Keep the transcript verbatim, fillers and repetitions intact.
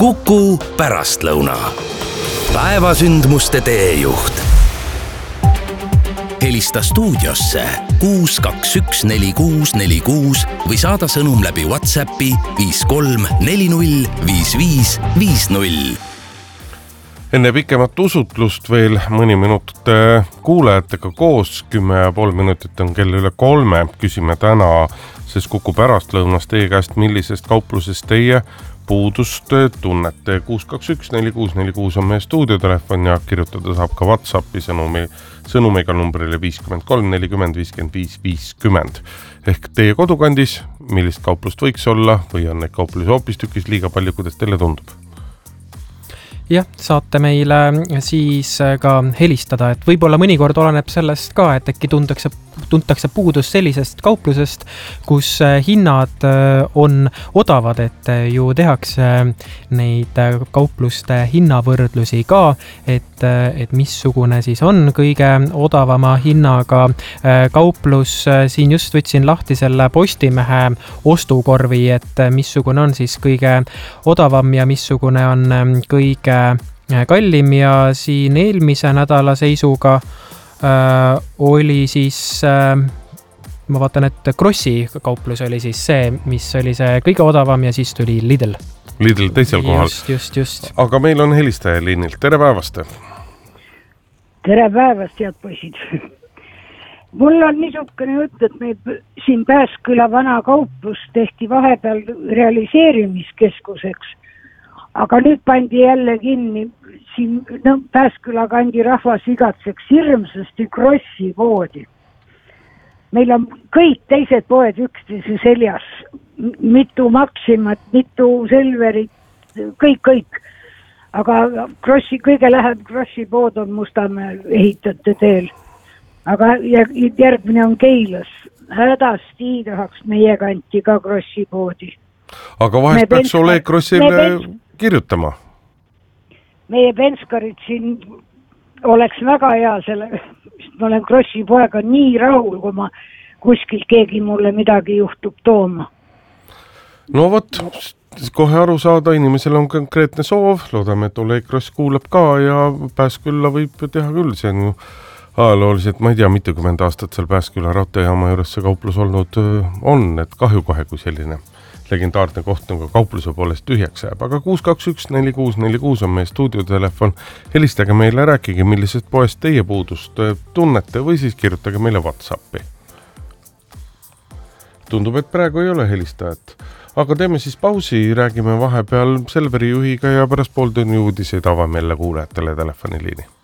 Kuku pärastlõuna. Päevasündmuste teejuht. Helista stuudiosse kuus kaks üks neli kuus neli kuus või saada sõnum läbi WhatsAppi viis kolm neli null viis viis viis null. Enne pikemat usutlust veel mõni minut kuulajatega koos, kümme ja pool minutit on kell üle kolme. Küsime täna, sest Kuku pärastlõunas teie käest, millisest kauplusest teie puudust tunnete. kuus kaks üks neli kuus neli kuus on meie stuudiotelefon ja kirjutada saab ka WhatsAppi sõnumi, sõnumiga numbrile viiskümmend kolm nelikümmend viiskümmend viis viiskümmend. Ehk teie kodukandis, millist kauplust võiks olla või on neid kauplusi hoopistükis liiga palju, kuidas teile tundub? Jah, saate meile siis ka helistada, et võib-olla mõnikord oleneb sellest ka, et äkki tuntakse, tuntakse puudus sellisest kauplusest, kus hinnad on odavad, et ju tehakse neid kaupluste hinnavõrdlusi ka, et, et missugune siis on kõige odavama hinnaga kauplus. Siin just võtsin lahti selle Postimehe ostukorvi, et missugune on siis kõige odavam ja missugune on kõige kallim, ja siin eelmise nädala seisuga äh, oli siis äh, ma vaatan, et Krossi kauplus oli siis see, mis oli see kõige odavam, ja siis tuli Lidl. Lidl teisel kohal. Just, just, just. Aga meil on helistaja liinilt. Tere päevast! Tere päevast, head poisid! Mul on niisugune jutt, et me siin Pääsküla vana kauplus tehti vahepeal realiseerimiskeskuseks, aga nüüd pandi jälle kinni. Siin no, Pääsküla kandi rahvas igatseks hirmsasti Krossi poodi. Meil on kõik teised poed üksteise seljas. Mitu Maximat, mitu Selverit, kõik, kõik. Aga Krossi, kõige lähem Krossi pood on Mustamäe ehitate teel. Aga järgmine on Keilas. Hädasti tahaks meie kanti ka Krossi poodi. Aga vahest peaks Benska... Oleg Krossile pens... kirjutama? Meie penskarid siin oleks väga hea selle, ma olen Krossi poega nii rahul, kui ma kuskilt keegi mulle midagi juhtub tooma. No vot, kohe aru saada, inimesel on konkreetne soov, loodame, et Oleg Kross kuulab ka ja Pääskülla võib teha küll, see on ju ajalooliselt, ma ei tea, mitukümmend aastat seal Pääsküla rattajaama juures see kauplus olnud on, et kahju kohe, kui selline legendaarne koht on ka kaupluse poolest tühjaks jääb. Aga kuus kaks üks neli kuus neli kuus on meie stuudiotelefon. Helistage meile, rääkige, millisest poest teie puudust tunnete või siis kirjutage meile WhatsAppi. Tundub, et praegu ei ole helistajat. Aga teeme siis pausi, räägime vahepeal Selveri juhiga ja pärast pool tunni uudiseid avame jälle kuulajatele telefoniliini.